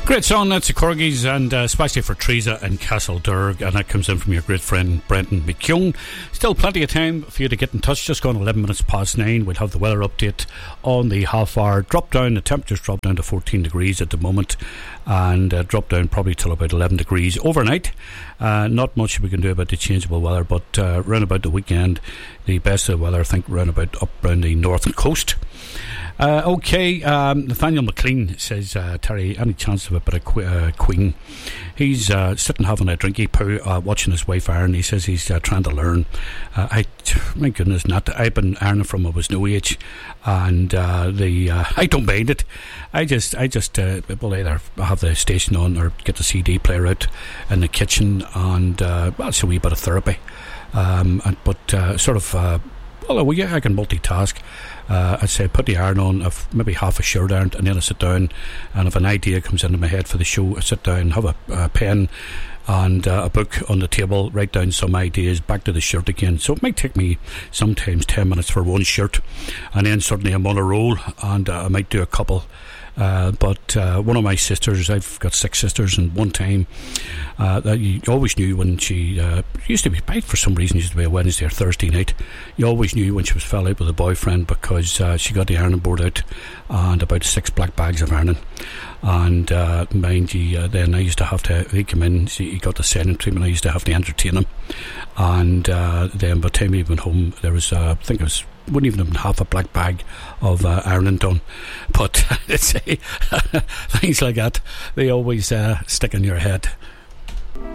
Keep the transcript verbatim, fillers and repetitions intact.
Great song, that's the Corgis, and uh, especially for Teresa and Castlederg, and that comes in from your great friend Brendan McKeown. Still plenty of time for you to get in touch. Just gone eleven minutes past nine. We'll have the weather update on the half hour. Drop down, the temperature's dropped down to fourteen degrees at the moment, and uh, drop down probably till about eleven degrees overnight. Uh, not much we can do about the changeable weather, but uh, round about the weekend, the best of the weather, I think, round about up round the northern coast. Uh, okay, um, Nathaniel McLean says, uh, Terry, any chance of a bit of qu- uh, Queen? He's uh, sitting having a drinky poo, uh, watching his wife iron. He says he's uh, trying to learn. Uh, I, my goodness, not. I've been ironing from I was no age, and uh, the uh, I don't mind it. I just, I just uh, will either have the station on or get the C D player out in the kitchen, and uh, well, it's a wee bit of therapy. Um, and, but uh, sort of, uh, well, well, yeah, I can multitask. Uh, I'd say put the iron on, I've maybe half a shirt ironed, and then I sit down, and if an idea comes into my head for the show, I sit down, have a, a pen and uh, a book on the table, write down some ideas, back to the shirt again. So it might take me sometimes ten minutes for one shirt, and then suddenly I'm on a roll, and uh, I might do a couple. Uh, but uh, one of my sisters, I've got six sisters, and one time uh, that you always knew when she uh, used to be, for some reason, used to be a Wednesday or Thursday night. You always knew when she was fell out with a boyfriend, because uh, she got the ironing board out and about six black bags of ironing. And uh, mind you, uh, then I used to have to, he came in, he got the silent treatment, I used to have to entertain him. And uh, then by the time he went home, there was, uh, I think it was, wouldn't even have been half a black bag of uh, ironing done. But let's say things like that, they always uh, stick in your head.